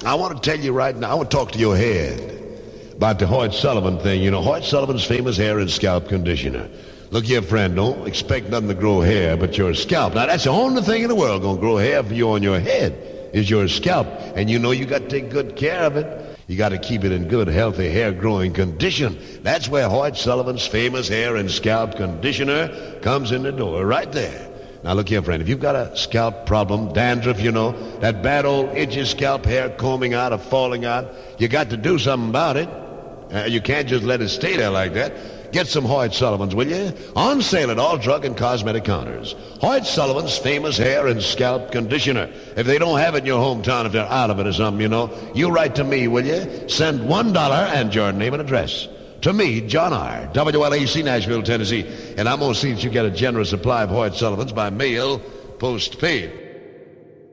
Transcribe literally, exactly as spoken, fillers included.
I want to tell you right now, I want to talk to your head about the Hoyt Sullivan thing. You know, Hoyt Sullivan's famous hair and scalp conditioner. Look here, friend, don't expect nothing to grow hair but your scalp. Now, that's the only thing in the world going to grow hair for you on your head is your scalp. And you know you got to take good care of it. You got to keep it in good, healthy, hair-growing condition. That's where Hoyt Sullivan's famous hair and scalp conditioner comes in the door, right there. Now, look here, friend. If you've got a scalp problem, dandruff, you know, that bad old itchy scalp hair combing out or falling out, you got to do something about it. Uh, you can't just let it stay there like that. Get some Hoyt Sullivan's, will you? On sale at all drug and cosmetic counters. Hoyt Sullivan's famous hair and scalp conditioner. If they don't have it in your hometown, if they're out of it or something, you know, you write to me, will you? Send one dollar and your name and address. To me, John R., W L A C, Nashville, Tennessee. And I'm going to see that you get a generous supply of Hoyt Sullivan's by mail, postpaid.